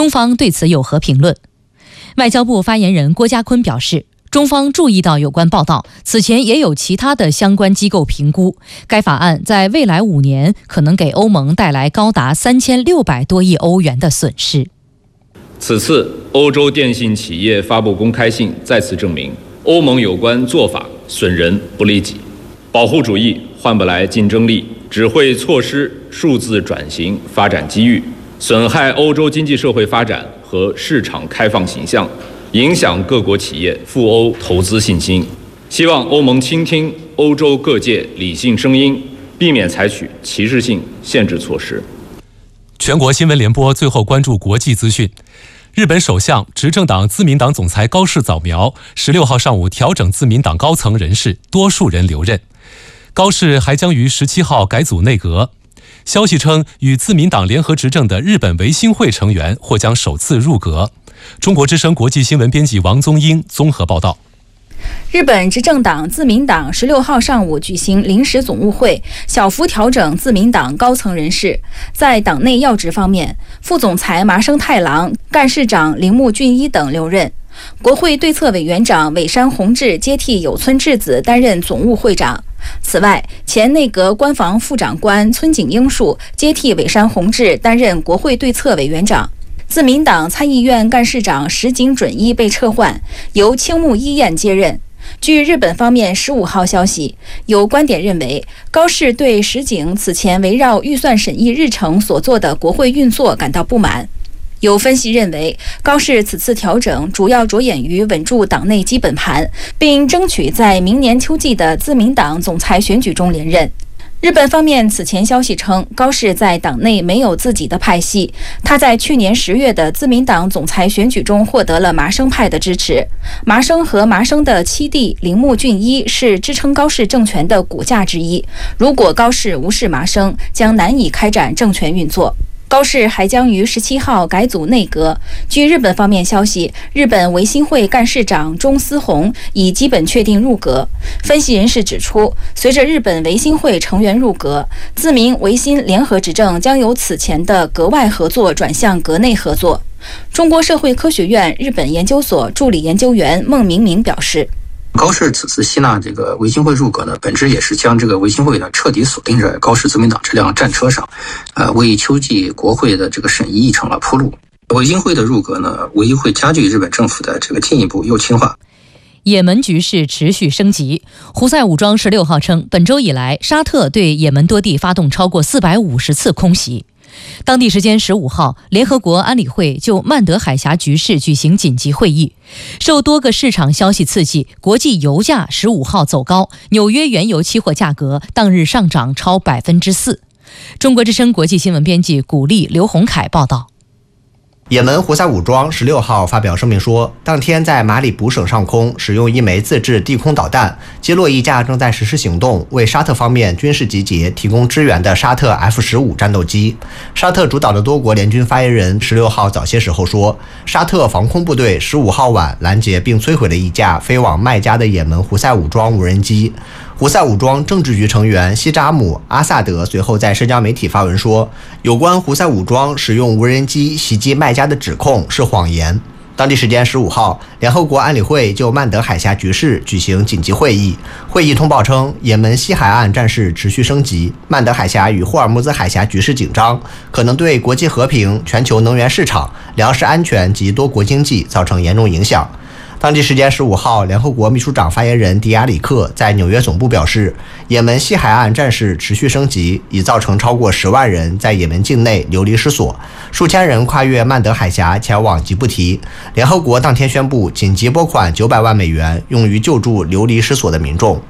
中方对此有何评论？外交部发言人郭家坤表示，中方注意到有关报道，此前也有其他的相关机构评估，该法案在未来5年可能给欧盟带来高达3600多亿欧元的损失。 此次欧洲电信企业发布公开信再次证明，欧盟有关做法损人不利己，保护主义换不来竞争力，只会错失数字转型发展机遇，损害欧洲经济社会发展和市场开放形象，影响各国企业赴欧投资信心。希望欧盟倾听欧洲各界理性声音，避免采取歧视性限制措施。 全国新闻联播最后关注国际资讯。日本首相、执政党自民党总裁高市早苗16号上午调整自民党高层人事，多数人留任。高市还将于17号改组内阁。消息称，与自民党联合执政的日本维新会成员或将首次入阁。中国之声国际新闻编辑王宗英综合报道。 日本执政党自民党16号上午举行临时总务会，小幅调整自民党高层人事。在党内要职方面，副总裁麻生太郎、干事长铃木俊一等留任。国会对策委员长尾山弘志接替有村智子担任总务会长。此外，前内阁官房副长官村井英树接替尾山弘志担任国会对策委员长。自民党参议院干事长石井准一被撤换，由青木一彦接任。据日本方面15号消息，有观点认为，高市对石井此前围绕预算审议日程所做的国会运作感到不满。有分析认为，高市此次调整主要着眼于稳住党内基本盘，并争取在明年秋季的自民党总裁选举中连任。日本方面此前消息称，高市在党内没有自己的派系，他在去年10月的自民党总裁选举中获得了麻生派的支持。麻生和麻生的七弟铃木俊一是支撑高市政权的骨架之一，如果高市无视麻生，将难以开展政权运作。高市还将于17号改组内阁。据日本方面消息，日本维新会干事长中司宏已基本确定入阁。分析人士指出，随着日本维新会成员入阁，自民维新联合执政将由此前的阁外合作转向阁内合作。中国社会科学院日本研究所助理研究员孟明明表示， 高市此次吸纳这个维新会入阁呢，本质也是将这个维新会呢彻底锁定在高市自民党这辆战车上，为秋季国会的这个审议议程铺路。维新会的入阁呢，唯一会加剧日本政府的这个进一步右倾化。 也门局势持续升级。胡塞武装16号称，本周以来，沙特对也门多地发动超过450次空袭。当地时间15号，联合国安理会就曼德海峡局势举行紧急会议。受多个市场消息刺激，国际油价15号走高，纽约原油期货价格当日上涨超4%。中国之声国际新闻编辑古丽、刘洪凯报道。 也门胡塞武装16号发表声明说，当天在马里卜省上空使用一枚自制地空导弹击落一架正在实施行动、为沙特方面军事集结提供支援的沙特 F-15战斗机。沙特主导的多国联军发言人16号早些时候说，沙特防空部队15号晚拦截并摧毁了一架飞往麦加的也门胡塞武装无人机。胡塞武装政治局成员西扎姆·阿萨德随后在社交媒体发文说，有关胡塞武装使用无人机袭击麦加的指控是谎言。当地时间15号，联合国安理会就曼德海峡局势举行紧急会议。会议通报称，也门西海岸战事持续升级，曼德海峡与霍尔木兹海峡局势紧张，可能对国际和平、全球能源市场、粮食安全及多国经济造成严重影响。当地时间15号，联合国秘书长发言人迪亚里克在纽约总部表示，也门西海岸战事持续升级，已造成超过10万人在也门境内流离失所，数千人跨越曼德海峡前往吉布提。联合国当天宣布紧急拨款900万美元，用于救助流离失所的民众。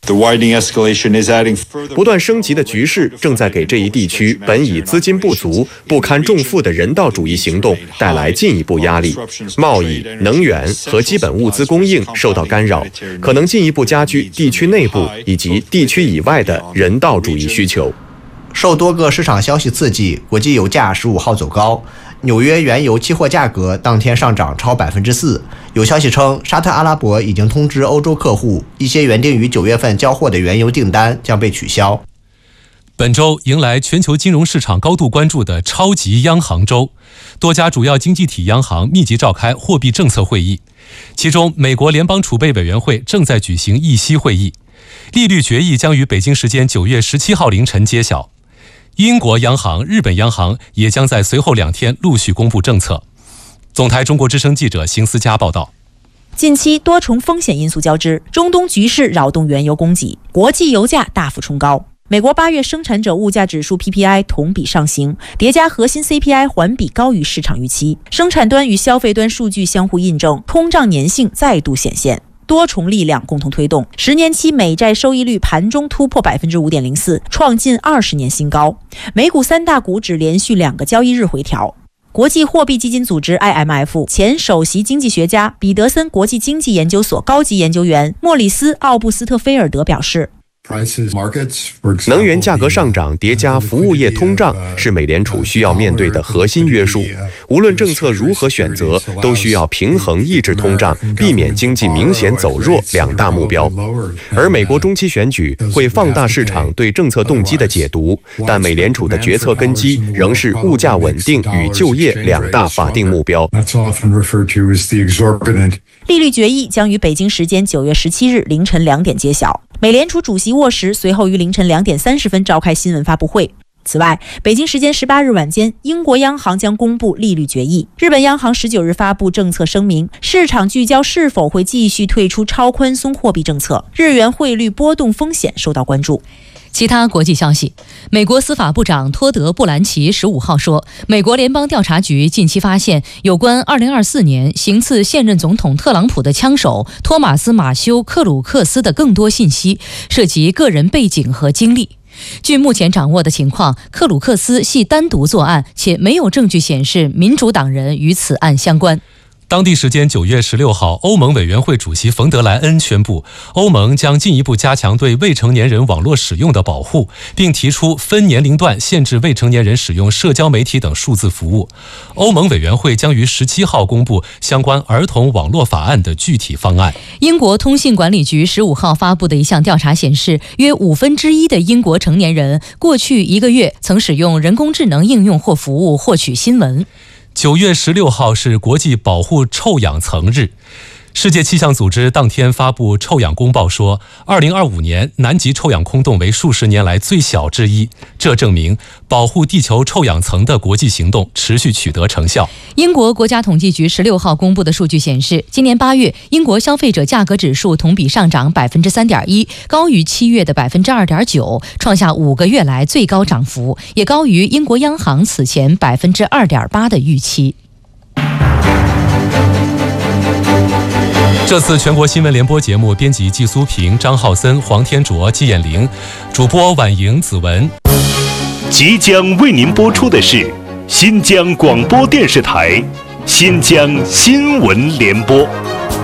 不断升级的局势正在给这一地区本已资金不足、不堪重负的人道主义行动带来进一步压力，贸易、能源和基本物资供应受到干扰，可能进一步加剧地区内部以及地区以外的人道主义需求。 受多个市场消息刺激，国际油价15号走高，纽约原油期货价格当天上涨超4%。有消息称，沙特阿拉伯已经通知欧洲客户，一些原定于9月份交货的原油订单将被取消。 本周迎来全球金融市场高度关注的超级央行周，多家主要经济体央行密集召开货币政策会议，其中美国联邦储备委员会正在举行议息会议，利率决议将于北京时间9月17号凌晨揭晓。英国央行、日本央行也将在随后2天陆续公布政策。总台中国之声记者邢思佳报道。 近期多重风险因素交织，中东局势扰动原油供给，国际油价大幅冲高。美国8月生产者物价指数 PPI 同比上行，叠加核心 CPI 环比高于市场预期，生产端与消费端数据相互印证，通胀粘性再度显现。多重力量共同推动10年期美债收益率盘中突破 5.04%， 创近20年新高。美股3大股指连续2个交易日回调。国际货币基金组织 IMF 前首席经济学家、彼得森国际经济研究所高级研究员莫里斯·奥布斯特菲尔德表示， 能源价格上涨叠加服务业通胀是美联储需要面对的核心约束。无论政策如何选择，都需要平衡抑制通胀，避免经济明显走弱2大目标。而美国中期选举会放大市场对政策动机的解读，但美联储的决策根基仍是物价稳定与就业2大法定目标。 利率决议将于北京时间9月17日凌晨2点揭晓。美联储主席沃什随后于凌晨2点30分召开新闻发布会。此外，北京时间18日晚间，英国央行将公布利率决议。日本央行19日发布政策声明，市场聚焦是否会继续退出超宽松货币政策，日元汇率波动风险受到关注。 其他国际消息，美国司法部长托德·布兰奇15号说，美国联邦调查局近期发现有关2024年行刺现任总统特朗普的枪手托马斯·马修·克鲁克斯的更多信息，涉及个人背景和经历。据目前掌握的情况，克鲁克斯系单独作案，且没有证据显示民主党人与此案相关。 当地时间9月16号，欧盟委员会主席冯德莱恩宣布，欧盟将进一步加强对未成年人网络使用的保护，并提出分年龄段限制未成年人使用社交媒体等数字服务。欧盟委员会将于17号公布相关儿童网络法案的具体方案。 英国通信管理局15号发布的一项调查显示，约1/5的英国成年人过去1个月曾使用人工智能应用或服务获取新闻。 9月16号是国际保护臭氧层日。世界气象组织当天发布臭氧公报说，2025年南极臭氧空洞为数十年来最小之一，这证明保护地球臭氧层的国际行动持续取得成效。 英国国家统计局16号公布的数据显示，今年8月英国消费者价格指数同比上涨 3.1%， 高于7月的 2.9%， 创下5个月来最高涨幅，也高于英国央行此前 2.8% 的预期。 这次全国新闻联播节目编辑季苏平、张浩森、黄天卓、季艳玲，主播婉莹、子文。 即将为您播出的是新疆广播电视台新疆新闻联播。